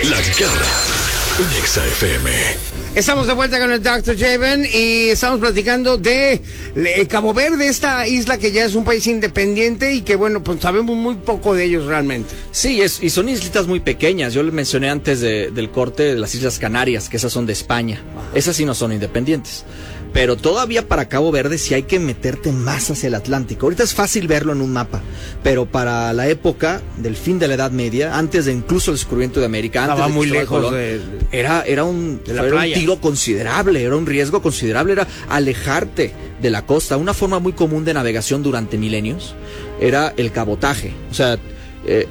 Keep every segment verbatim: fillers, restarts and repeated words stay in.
La Garra en Exa F M. Estamos de vuelta con el doctor Javen y estamos platicando de Cabo Verde, esta isla que ya es un país independiente y que, bueno, pues sabemos muy poco de ellos realmente. Sí, es, y son islitas muy pequeñas. Yo le mencioné antes de, del corte de las Islas Canarias, que esas son de España. Esas sí no son independientes. Pero todavía para Cabo Verde sí hay que meterte más hacia el Atlántico. Ahorita es fácil verlo en un mapa, pero para la época del fin de la Edad Media, antes de incluso el descubrimiento de América, antes Estaba de muy lejos Colón, de, era, era, un, de la era un playa. tiro considerable, era un riesgo considerable, era alejarte de la costa. Una forma muy común de navegación durante milenios era el cabotaje. O sea, eh,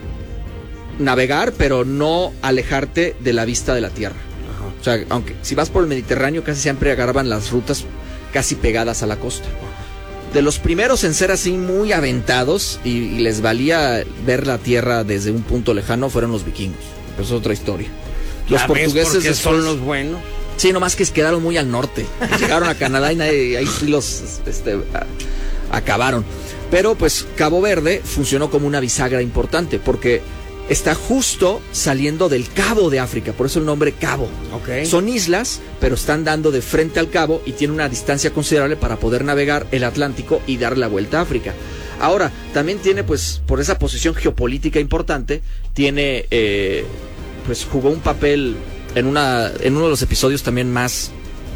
navegar, pero no alejarte de la vista de la tierra. O sea, aunque si vas por el Mediterráneo casi siempre agarraban las rutas casi pegadas a la costa. De los primeros en ser así muy aventados y, y les valía ver la tierra desde un punto lejano fueron los vikingos. Pero eso es otra historia. Los ¿Ya ves portugueses por qué después, son los buenos? Sí, nomás que quedaron muy al norte. Llegaron a Canadá y nadie, ahí sí los este, a, acabaron. Pero pues Cabo Verde funcionó como una bisagra importante porque está justo saliendo del Cabo de África, por eso el nombre Cabo. Okay. Son islas, pero están dando de frente al Cabo y tiene una distancia considerable para poder navegar el Atlántico y dar la vuelta a África. Ahora, también tiene, pues, por esa posición geopolítica importante, tiene, eh, pues, jugó un papel en una, en uno de los episodios también más,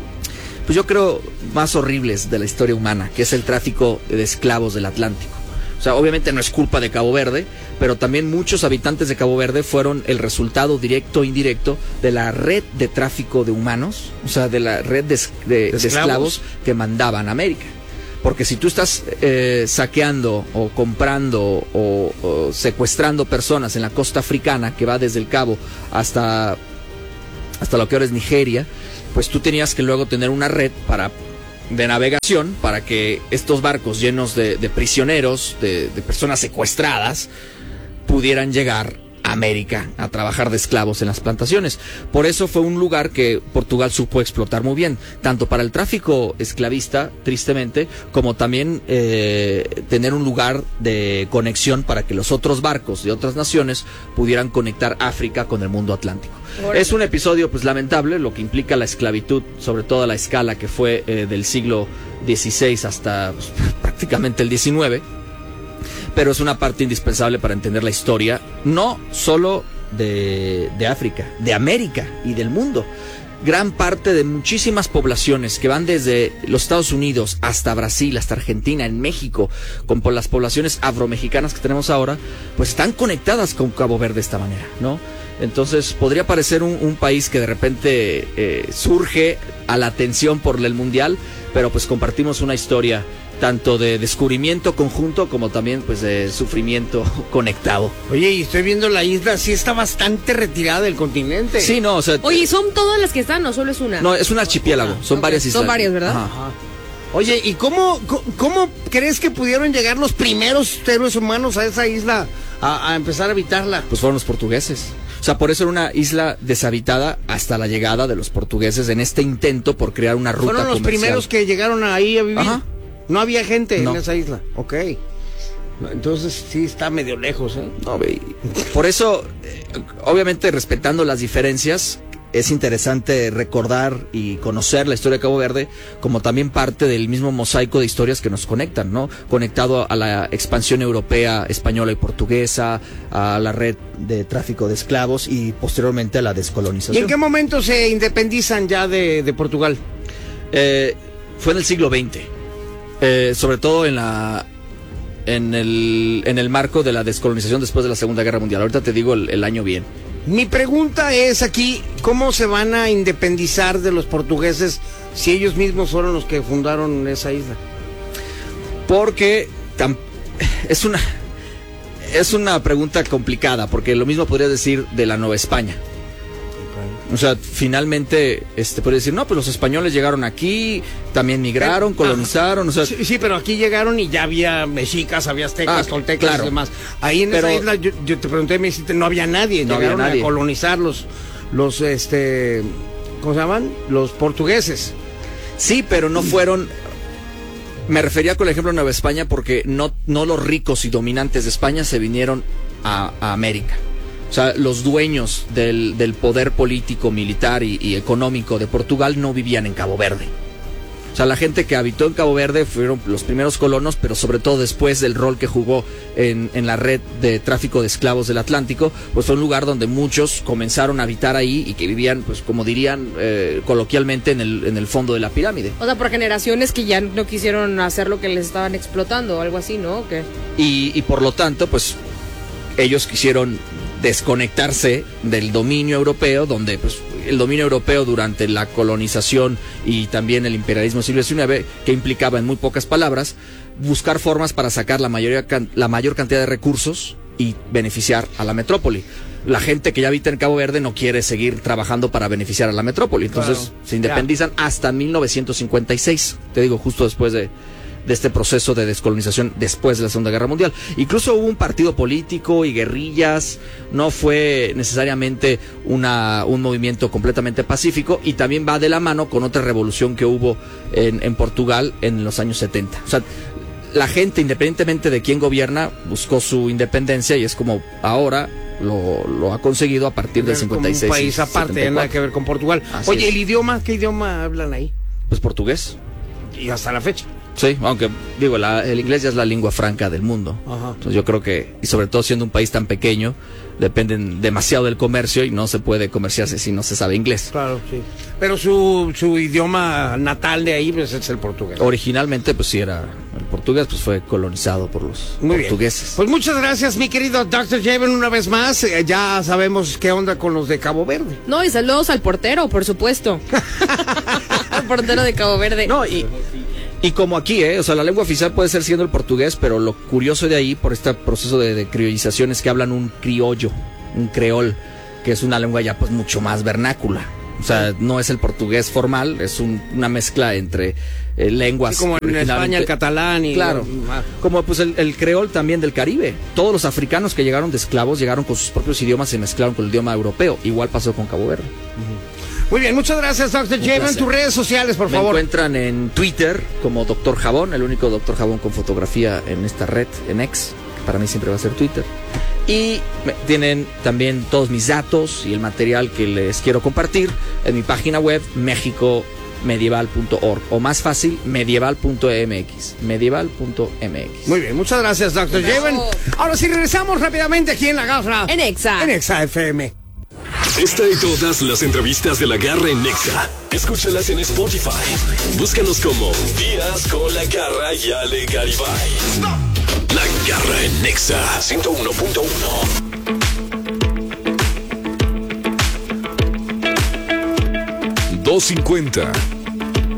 pues yo creo, más horribles de la historia humana, que es el tráfico de esclavos del Atlántico. O sea, obviamente no es culpa de Cabo Verde, pero también muchos habitantes de Cabo Verde fueron el resultado directo e indirecto de la red de tráfico de humanos, o sea, de la red de, de, ¿De, esclavos? de esclavos que mandaban a América. Porque si tú estás eh, saqueando o comprando o, o secuestrando personas en la costa africana, que va desde el Cabo hasta, hasta lo que ahora es Nigeria, pues tú tenías que luego tener una red para... de navegación para que estos barcos llenos de, de prisioneros, de, de personas secuestradas, pudieran llegar a América a trabajar de esclavos en las plantaciones. Por eso fue un lugar que Portugal supo explotar muy bien, tanto para el tráfico esclavista, tristemente, como también eh, tener un lugar de conexión para que los otros barcos de otras naciones pudieran conectar África con el mundo atlántico. Bueno. Es un episodio pues lamentable, lo que implica la esclavitud, sobre todo a la escala que fue eh, del siglo dieciséis hasta pues, prácticamente el diecinueve, pero es una parte indispensable para entender la historia, no solo de, de África, de América y del mundo. Gran parte de muchísimas poblaciones que van desde los Estados Unidos hasta Brasil, hasta Argentina, en México, con las poblaciones afromexicanas que tenemos ahora, pues están conectadas con Cabo Verde de esta manera, ¿no? Entonces podría parecer un, un país que de repente eh, surge a la atención por el mundial, pero pues compartimos una historia tanto de descubrimiento conjunto como también pues de sufrimiento conectado. Oye, y estoy viendo la isla, sí está bastante retirada del continente. Sí, no, o sea... Oye, ¿son todas las que están o solo es una? No, es un archipiélago, son okay. varias islas. Son varias, ¿verdad? Ajá. Ajá. Oye, ¿y cómo, cómo crees que pudieron llegar los primeros seres humanos a esa isla a, a empezar a habitarla? Pues fueron los portugueses. O sea, por eso era una isla deshabitada hasta la llegada de los portugueses en este intento por crear una ruta comercial. Fueron los primeros que llegaron ahí a vivir. Ajá. No había gente no. en esa isla. Ok. Entonces sí está medio lejos, ¿eh? No, por eso, eh, obviamente respetando las diferencias, es interesante recordar y conocer la historia de Cabo Verde como también parte del mismo mosaico de historias que nos conectan, ¿no? Conectado a la expansión europea, española y portuguesa, a la red de tráfico de esclavos y posteriormente a la descolonización. ¿Y en qué momento se independizan ya de, de Portugal? Eh, fue en el siglo veinte, eh, sobre todo en la... En el, en el marco de la descolonización después de la Segunda Guerra Mundial. Ahorita te digo el, el año bien. Mi pregunta es aquí, ¿cómo se van a independizar de los portugueses si ellos mismos fueron los que fundaron esa isla? Porque tam, es una es una pregunta complicada, porque lo mismo podría decir de la Nueva España. O sea, finalmente, este, puede decir, no, pues los españoles llegaron aquí, también migraron, colonizaron, o sea... Sí, sí, pero aquí llegaron y ya había mexicas, había aztecas, ah, toltecas claro. y demás. Ahí en pero, esa isla, yo, yo te pregunté, me dijiste, no había nadie, no llegaron había nadie. a colonizar los, los, este, ¿cómo se llaman? Los portugueses. Sí, pero no fueron... Me refería con el ejemplo de Nueva España porque no, no los ricos y dominantes de España se vinieron a, a América. O sea, los dueños del, del poder político, militar y, y económico de Portugal no vivían en Cabo Verde. O sea, la gente que habitó en Cabo Verde fueron los primeros colonos, pero sobre todo después del rol que jugó en, en la red de tráfico de esclavos del Atlántico, pues fue un lugar donde muchos comenzaron a habitar ahí y que vivían, pues como dirían eh, coloquialmente, en el, en el fondo de la pirámide. O sea, por generaciones que ya no quisieron hacer lo que les estaban explotando o algo así, ¿no? ¿Qué? Y, y por lo tanto, pues ellos quisieron desconectarse del dominio europeo, donde pues el dominio europeo durante la colonización y también el imperialismo del siglo diecinueve, que implicaba en muy pocas palabras buscar formas para sacar la mayoría la mayor cantidad de recursos y beneficiar a la metrópoli. La gente que ya habita en Cabo Verde no quiere seguir trabajando para beneficiar a la metrópoli, entonces claro, se independizan ya. Hasta mil novecientos cincuenta y seis, te digo, justo después de de este proceso de descolonización después de la Segunda Guerra Mundial. Incluso hubo un partido político y guerrillas, no fue necesariamente una, un movimiento completamente pacífico, y también va de la mano con otra revolución que hubo en, en Portugal en los años setenta. O sea, la gente, independientemente de quién gobierna, buscó su independencia, y es como ahora lo, lo ha conseguido a partir del cincuenta y seis. Un país aparte, nada que ver con Portugal. Así Oye, es. ¿El idioma? ¿Qué idioma hablan ahí? Pues portugués. Y hasta la fecha. Sí, aunque digo, la, el inglés ya es la lengua franca del mundo. Ajá. Entonces yo creo que, y sobre todo siendo un país tan pequeño, dependen demasiado del comercio y no se puede comerciarse si no se sabe inglés. Claro, sí. Pero su, su idioma natal de ahí pues, es el portugués. Originalmente, pues sí era el portugués, pues fue colonizado por los Muy portugueses. Bien. Pues muchas gracias, mi querido doctor Javen, una vez más. Eh, ya sabemos qué onda con los de Cabo Verde. No, y saludos al portero, por supuesto. Al portero de Cabo Verde. No, y... Y como aquí, ¿eh? O sea, la lengua oficial puede ser siendo el portugués, pero lo curioso de ahí, por este proceso de, de criollización, es que hablan un criollo, un creol, que es una lengua ya pues mucho más vernácula. O sea, no es el portugués formal, es un, una mezcla entre eh, lenguas. Sí, como en España el catalán y... Claro, lo... como pues el, el creol también del Caribe. Todos los africanos que llegaron de esclavos llegaron con sus propios idiomas, se mezclaron con el idioma europeo. Igual pasó con Cabo Verde. Uh-huh. Muy bien, muchas gracias, doctor Javen. Tus redes sociales, por Me favor. Me encuentran en Twitter como doctor Jabón, el único doctor Jabón con fotografía en esta red, en X, que para mí siempre va a ser Twitter. Y tienen también todos mis datos y el material que les quiero compartir en mi página web, mexico medieval punto org, o más fácil, medieval punto m x. medieval punto m x. Muy bien, muchas gracias, doctor Javen. Ahora sí, regresamos rápidamente aquí en La Garra. En Exa. En Exa F M. Esta y todas las entrevistas de La Garra en Nexa. Escúchalas en Spotify. Búscanos como Días con La Garra y Ale Garibay. La Garra en Nexa ciento uno punto uno. doscientos cincuenta.